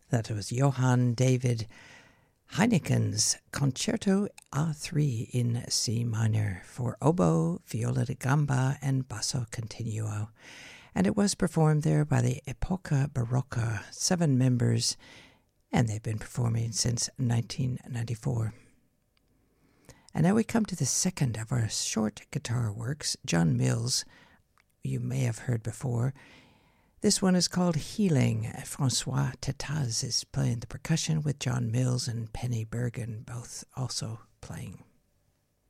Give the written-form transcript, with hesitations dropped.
That was Johann David Heineken's Concerto A3 in C minor for oboe, viola da gamba, and basso continuo. And it was performed there by the Epoca Barocca, 7 members, and they've been performing since 1994. And now we come to the second of our short guitar works, John Mills, you may have heard before. This one is called Healing. Francois Tetaz is playing the percussion with John Mills and Penny Bergen both also playing.